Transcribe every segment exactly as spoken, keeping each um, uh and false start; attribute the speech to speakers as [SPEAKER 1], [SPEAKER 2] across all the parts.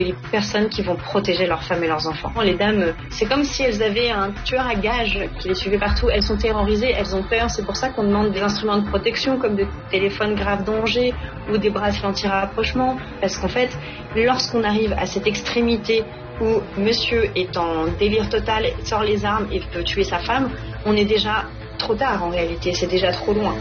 [SPEAKER 1] les personnes qui vont protéger leurs femmes et leurs enfants. Les dames, c'est comme si elles avaient un tueur à gages qui les suivait partout. Elles sont terrorisées, elles ont peur. C'est pour ça qu'on demande des instruments de protection comme des téléphones grave danger ou des bracelets anti-rapprochement. Parce qu'en fait, lorsqu'on arrive à cette extrémité où monsieur est en délire total, sort les armes et peut tuer sa femme, on est déjà trop tard en réalité, c'est déjà trop loin.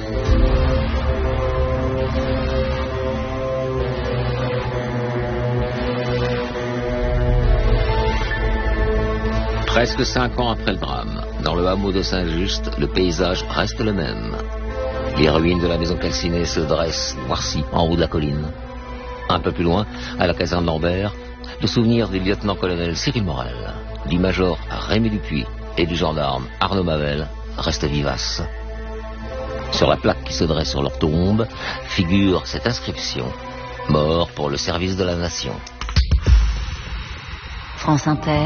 [SPEAKER 2] Presque cinq ans après le drame, dans le hameau de Saint-Just, le paysage reste le même. Les ruines de la maison calcinée se dressent, noircies, en haut de la colline. Un peu plus loin, à la caserne Lambert, le souvenir du lieutenant-colonel Cyril Morel, du major Rémy Dupuis et du gendarme Arnaud Mavel reste vivace. Sur la plaque qui se dresse sur leur tombe, figure cette inscription: mort pour le service de la nation.
[SPEAKER 3] France Inter.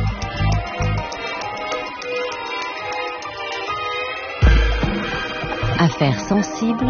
[SPEAKER 3] Affaire sensible.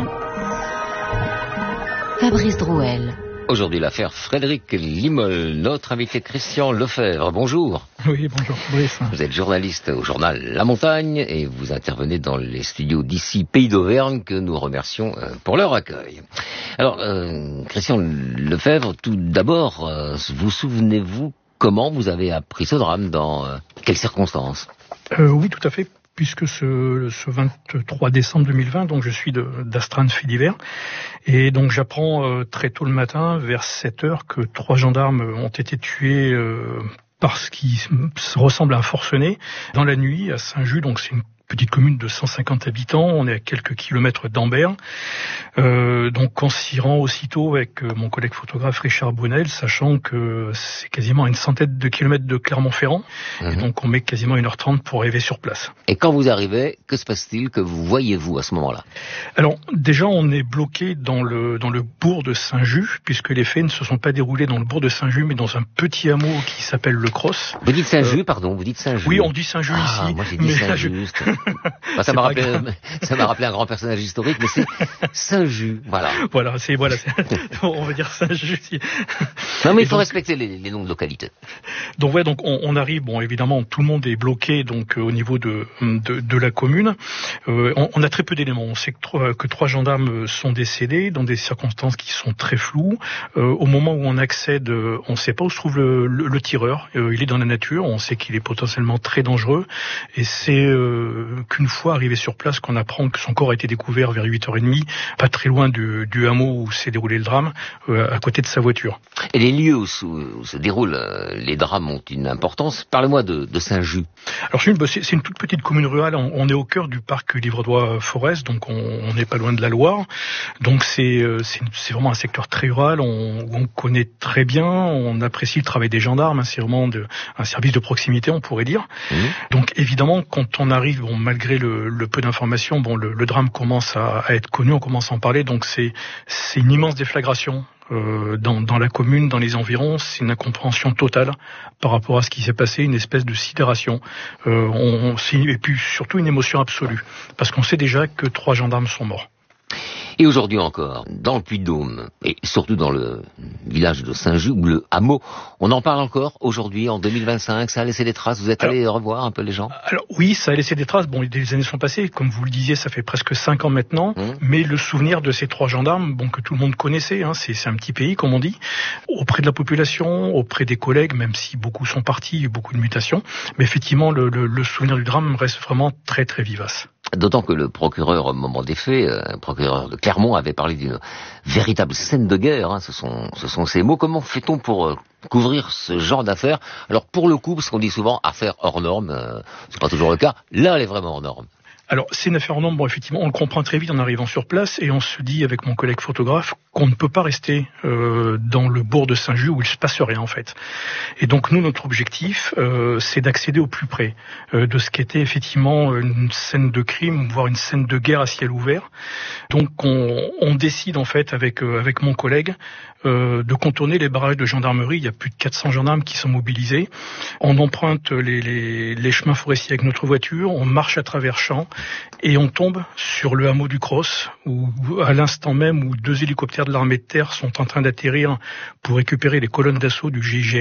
[SPEAKER 3] Fabrice Drouel.
[SPEAKER 2] Aujourd'hui, l'affaire Frédéric Limol, notre invité Christian Lefebvre. Bonjour.
[SPEAKER 4] Oui, bonjour Fabrice.
[SPEAKER 2] Vous êtes journaliste au journal La Montagne et vous intervenez dans les studios d'ici Pays d'Auvergne que nous remercions pour leur accueil. Alors, euh, Christian Lefebvre, tout d'abord, euh, vous souvenez-vous comment vous avez appris ce drame, dans euh, quelles circonstances?
[SPEAKER 4] euh, Oui, tout à fait. Puisque ce, ce vingt-trois décembre deux mille vingt, donc je suis de, d'astreinte fait divers, et donc j'apprends euh, très tôt le matin, vers sept heures, que trois gendarmes ont été tués euh, par ce qui ressemble à un forcené dans la nuit à Saint-Just, donc c'est une petite commune de cent cinquante habitants, on est à quelques kilomètres d'Ambert. Euh, donc on s'y rend aussitôt avec mon collègue photographe Richard Brunel, sachant que c'est quasiment à une centaine de kilomètres de Clermont-Ferrand, mmh. Et donc on met quasiment une heure trente pour arriver sur place.
[SPEAKER 2] Et quand vous arrivez, que se passe-t-il, que vous voyez-vous à ce moment-là?
[SPEAKER 4] Alors déjà on est bloqué dans le dans le bourg de Saint-Just, puisque les faits ne se sont pas déroulés dans le bourg de Saint-Just, mais dans un petit hameau qui s'appelle Le Cross.
[SPEAKER 2] Vous dites Saint-Just, euh, pardon, vous dites Saint-Just.
[SPEAKER 4] Oui, on dit Saint-Just
[SPEAKER 2] ah,
[SPEAKER 4] ici.
[SPEAKER 2] Moi j'ai dit Saint-Just. Bah, ça m'a rappelé, ça m'a rappelé un grand personnage historique, mais c'est Saint-Just, voilà.
[SPEAKER 4] Voilà, c'est voilà, c'est, on va dire Saint-Just.
[SPEAKER 2] Non, mais il faut donc respecter les, les noms de localités.
[SPEAKER 4] Donc ouais, donc on, on arrive, bon évidemment tout le monde est bloqué donc euh, au niveau de de, de la commune. Euh, on, on a très peu d'éléments. On sait que trois, que trois gendarmes sont décédés dans des circonstances qui sont très floues. Euh, au moment où on accède, euh, on ne sait pas où se trouve le, le, le tireur. Euh, il est dans la nature. On sait qu'il est potentiellement très dangereux, et c'est euh, qu'une fois arrivé sur place qu'on apprend que son corps a été découvert vers huit heures trente, pas très loin du, du hameau où s'est déroulé le drame, euh, à côté de sa voiture.
[SPEAKER 2] Et les lieux où, où se déroulent euh, les drames ont une importance. Parlez-moi de, de Saint-Just.
[SPEAKER 4] Alors c'est une, c'est, c'est une toute petite commune rurale. On, on est au cœur du parc Livradois-Forez, donc on n'est pas loin de la Loire. Donc c'est, c'est, c'est vraiment un secteur très rural. On, on connaît très bien, on apprécie le travail des gendarmes. Hein, c'est vraiment de, un service de proximité, on pourrait dire. Mmh. Donc évidemment, quand on arrive, bon, malgré le, le peu d'informations, bon, le, le drame commence à, à être connu, on commence à en parler. Donc c'est, c'est une immense déflagration. Euh, dans, dans la commune, dans les environs, c'est une incompréhension totale par rapport à ce qui s'est passé, une espèce de sidération. Euh, on, on, et puis surtout une émotion absolue, parce qu'on sait déjà que trois gendarmes sont morts.
[SPEAKER 2] Et aujourd'hui encore, dans le Puy-de-Dôme, et surtout dans le village de Saint-Just, ou le hameau, on en parle encore aujourd'hui, en deux mille vingt-cinq, ça a laissé des traces, vous êtes alors, allé revoir un peu les gens? Alors
[SPEAKER 4] oui, ça a laissé des traces, bon, les années sont passées, comme vous le disiez, ça fait presque cinq ans maintenant, mmh. Mais le souvenir de ces trois gendarmes, bon, que tout le monde connaissait, hein, c'est, c'est un petit pays, comme on dit, auprès de la population, auprès des collègues, même si beaucoup sont partis, il y a eu beaucoup de mutations, mais effectivement, le, le, le souvenir du drame reste vraiment très très vivace.
[SPEAKER 2] D'autant que le procureur, au moment des faits, euh, procureur de Clermont, avait parlé d'une véritable scène de guerre, hein, ce sont, ce sont ces mots. Comment fait-on pour euh, couvrir ce genre d'affaires? Alors pour le coup, parce qu'on dit souvent affaire hors norme, euh, c'est pas toujours le cas, là elle est vraiment hors norme.
[SPEAKER 4] Alors, c'est une affaire en nombre, bon, effectivement, on le comprend très vite en arrivant sur place, et on se dit avec mon collègue photographe qu'on ne peut pas rester euh, dans le bourg de Saint-Just où il se passe rien en fait. Et donc nous, notre objectif, euh, c'est d'accéder au plus près euh, de ce qu'était effectivement une scène de crime, voire une scène de guerre à ciel ouvert. Donc on, on décide en fait avec euh, avec mon collègue euh, de contourner les barrages de gendarmerie. Il y a plus de quatre cents gendarmes qui sont mobilisés. On emprunte les, les, les chemins forestiers avec notre voiture, on marche à travers champs et on tombe sur le hameau du Cross, où à l'instant même où deux hélicoptères de l'armée de terre sont en train d'atterrir pour récupérer les colonnes d'assaut du G I G N.